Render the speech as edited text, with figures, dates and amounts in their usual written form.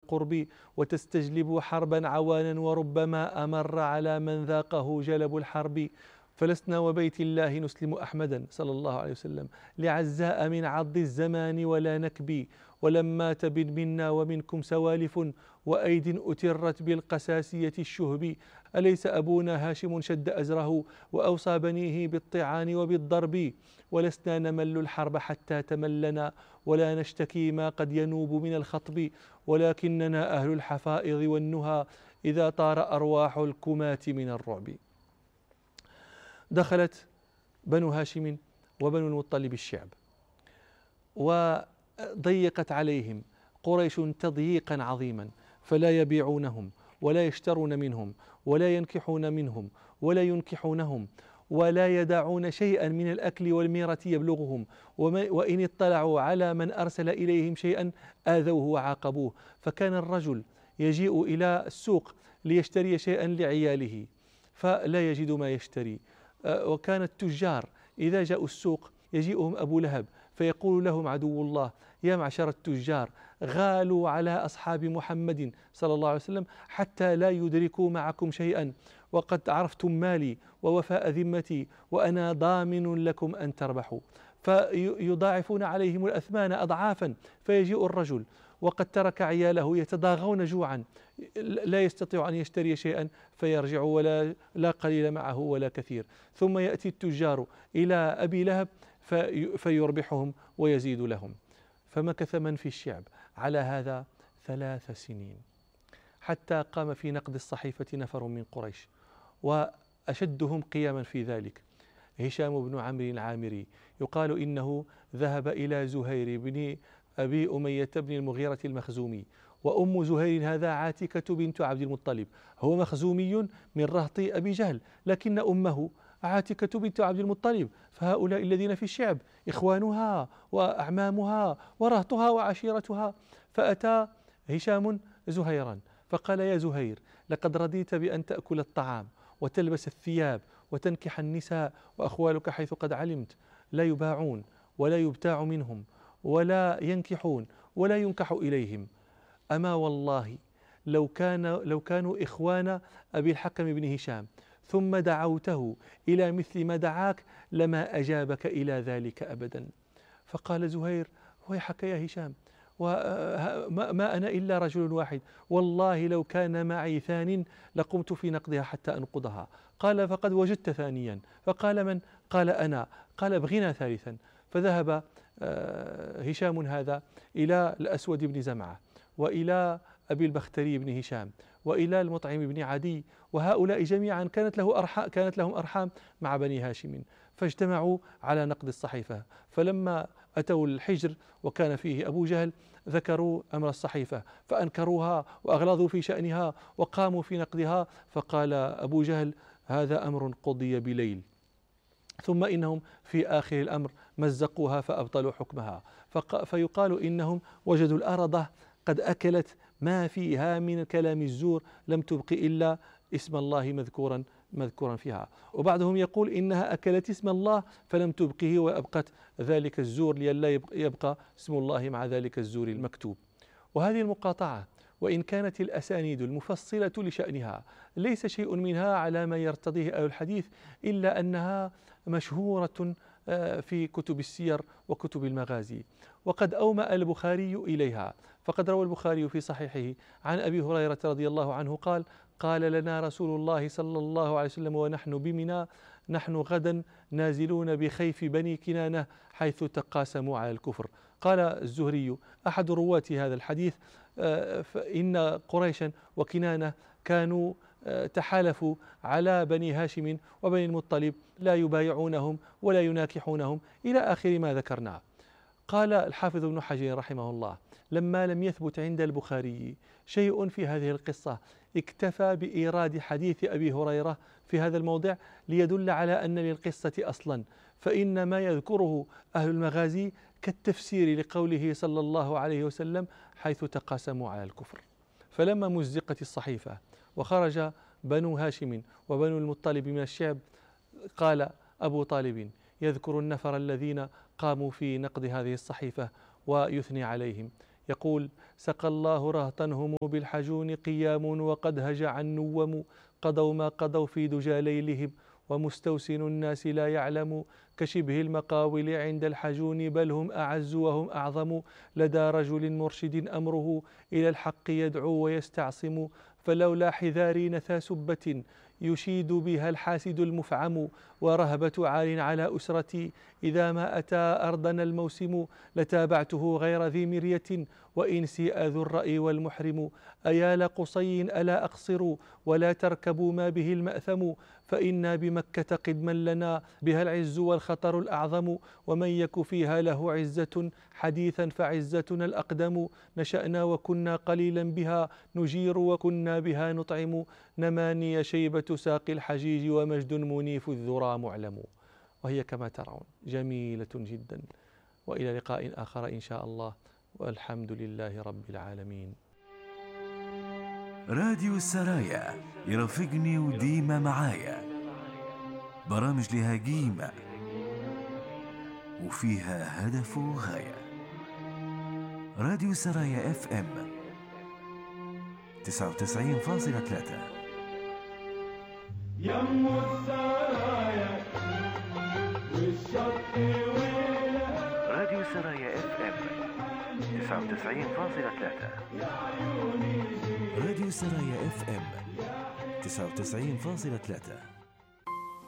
القرب وتستجلب حربا عوانا وربما أمر على من ذاقه جلب الحرب. فلسنا وبيت الله نسلم أحمدا صلى الله عليه وسلم لعزاء من عض الزمان ولا نكبي، ولما تبن منا ومنكم سوالف وأيد أترت بالقساسية الشهب. أليس أبونا هاشم شد أزره وأوصى بنيه بالطعان وبالضرب؟ ولسنا نمل الحرب حتى تملنا ولا نشتكي ما قد ينوب من الخطب، ولكننا أهل الحفائظ والنهى إذا طار أرواح الكمات من الرعب. دخلت بنو هاشم وبنو المطلب الشعب، وضيقت عليهم قريش تضييقا عظيما، فلا يبيعونهم ولا يشترون منهم ولا ينكحون منهم ولا ينكحونهم ولا يدعون شيئا من الأكل والميرة يبلغهم، وإن اطلعوا على من أرسل إليهم شيئا آذوه وعاقبوه. فكان الرجل يجيء إلى السوق ليشتري شيئا لعياله فلا يجد ما يشتري، وكان التجار إذا جاءوا السوق يجيئهم أبو لهب فيقول لهم عدو الله: يا معشر التجار، غالوا على أصحاب محمد صلى الله عليه وسلم حتى لا يدركوا معكم شيئا، وقد عرفتم مالي ووفاء ذمتي وأنا ضامن لكم أن تربحوا. فيضاعفون عليهم الأثمان أضعافا، فيجيء الرجل وقد ترك عياله يتضاغون جوعا لا يستطيع أن يشتري شيئا فيرجع ولا لا قليل معه ولا كثير، ثم يأتي التجار إلى أبي لهب فيربحهم ويزيد لهم. فمكث من في الشعب على هذا 3 سنين، حتى قام في نقد الصحيفة نفر من قريش، وأشدهم قياما في ذلك هشام بن عمرو العامري، يقال إنه ذهب إلى زهير بن أبي أمية بن المغيرة المخزومي، وأم زهير هذا عاتكة بنت عبد المطلب، هو مخزومي من رهط أبي جهل، لكن أمه عاتكة بنت عبد المطلب، فهؤلاء الذين في الشعب إخوانها وأعمامها ورهطها وعشيرتها. فأتى هشام زهيرا فقال: يا زهير، لقد رضيت بأن تأكل الطعام وتلبس الثياب وتنكح النساء، وأخوالك حيث قد علمت لا يباعون ولا يبتاع منهم ولا ينكحون ولا ينكح إليهم. أما والله لو كانوا إخوان أبي الحكم بن هشام ثم دعوته إلى مثل ما دعاك لما أجابك إلى ذلك أبدا. فقال زهير: ويحك يا هشام، وما أنا إلا رجل واحد، والله لو كان معي ثان لقمت في نقدها حتى أنقضها. قال: فقد وجدت ثانيا. فقال: من؟ قال: أنا. قال: ابغنا ثالثا. فذهب هشام هذا إلى الأسود بن زمعة وإلى أبي البختري بن هشام وإلى المطعم بن عدي، وهؤلاء جميعا كانت لهم أرحام مع بني هاشم، فاجتمعوا على نقد الصحيفة. فلما أتوا الحجر وكان فيه أبو جهل ذكروا أمر الصحيفة فأنكروها وأغلظوا في شأنها وقاموا في نقدها. فقال أبو جهل: هذا أمر قضي بليل. ثم إنهم في آخر الأمر مزقوها فأبطلوا حكمها، فيقال إنهم وجدوا الأرض قد أكلت ما فيها من كلام الزور، لم تبق إلا اسم الله مذكورا فيها. وبعضهم يقول إنها أكلت اسم الله فلم تبقه وأبقت ذلك الزور لئلا يبقى اسم الله مع ذلك الزور المكتوب. وهذه المقاطعة وإن كانت الأسانيد المفصلة لشأنها ليس شيء منها على ما يرتضيه أهل الحديث، إلا أنها مشهورة في كتب السير وكتب المغازي، وقد أومأ البخاري إليها. فقد روى البخاري في صحيحه عن أبي هريرة رضي الله عنه قال: قال لنا رسول الله صلى الله عليه وسلم ونحن بمنى: نحن غدا نازلون بخيف بني كنانة حيث تقاسموا على الكفر. قال الزهري أحد رواة هذا الحديث: فإن قريشا وكنانة كانوا تحالفوا على بني هاشم وبني المطلب لا يبايعونهم ولا يناكحونهم إلى آخر ما ذكرنا. قال الحافظ ابن حجر رحمه الله: لما لم يثبت عند البخاري شيء في هذه القصة اكتفى بإيراد حديث أبي هريرة في هذا الموضع ليدل على أن للقصة أصلا، فإن ما يذكره أهل المغازي كالتفسير لقوله صلى الله عليه وسلم: حيث تقاسموا على الكفر. فلما مزقت الصحيفة وخرج بنو هاشم وبنو المطلب من الشعب، قال أبو طالب يذكر النفر الذين قاموا في نقد هذه الصحيفة ويثني عليهم: يقول: سقى الله رهطا هم بالحجون قيام وقد هجع النوم، قضوا ما قضوا في دجى ليلهم، ومستوسن الناس لا يعلم، كشبه المقاول عند الحجون، بل هم أعز وهم أعظم، لدى رجل مرشد أمره إلى الحق يدعو ويستعصم، فلولا حذاري نثى سبة يشيد بها الحاسد المفعم، ورهبة عال على أسرتي إذا ما أتى أرضنا الموسم، لتابعته غير ذي مرية وإنسي ذو الرأي والمحرم، أيا لقصي ألا أقصروا ولا تركبوا ما به المأثم، فإنا بمكة قدما لنا بها العز والخطر الأعظم، ومن يك فيها له عزة حديثا فعزتنا الأقدم، نشأنا وكنا قليلا بها نجير وكنا بها نطعم، نماني شيبة ساق الحجيج ومجد منيف الذرى معلم. وهي كما ترون جميلة جدا. وإلى لقاء آخر إن شاء الله، والحمد لله رب العالمين. راديو السرايا يرافقني وديما معايا، برامج لها قيمة وفيها هدف وغاية. راديو السرايا FM 99.3 يم السرايا والشط ويلها. راديو السرايا FM 99.3. راديو السرايا FM 99.3.